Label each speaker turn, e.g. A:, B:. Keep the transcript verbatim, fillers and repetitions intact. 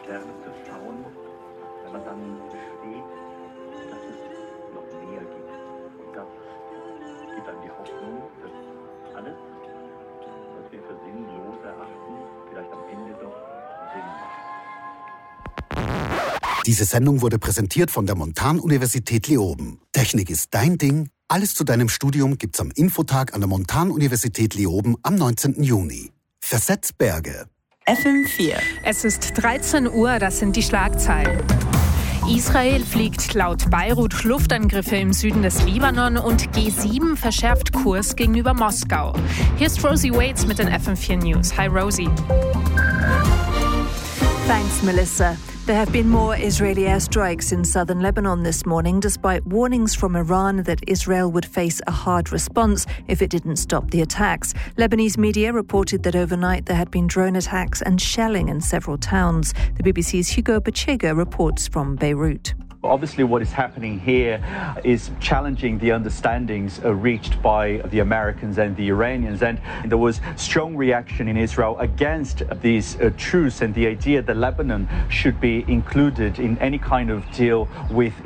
A: Ferne zu schauen, wenn man dann versteht, dass es noch mehr gibt. Und das gibt dann die Hoffnung, dass alles, was wir für sinnlos erachten, vielleicht am Ende doch Sinn macht.
B: Diese Sendung wurde präsentiert von der Montanuniversität Leoben. Technik ist dein Ding. Alles zu deinem Studium gibt's am Infotag an der Montanuniversität Leoben am neunzehnten Juni. Versetz Berge.
C: F M vier.
D: Es ist dreizehn Uhr, das sind die Schlagzeilen. Israel fliegt laut Beirut Luftangriffe im Süden des Libanon und G sieben verschärft Kurs gegenüber Moskau. Hier ist Rosie Waits mit den F M vier News. Hi Rosie.
E: Thanks, Melissa. There have been more Israeli airstrikes in southern Lebanon this morning, despite warnings from Iran that Israel would face a hard response if it didn't stop the attacks. Lebanese media reported that overnight there had been drone attacks and shelling in several towns. The B B C's Hugo Pacheco reports from Beirut.
F: Obviously, what is happening here is challenging the understandings uh, reached by the Americans and the Iranians. And there was strong reaction in Israel against these uh, truce and the idea that Lebanon should be included in any kind of deal with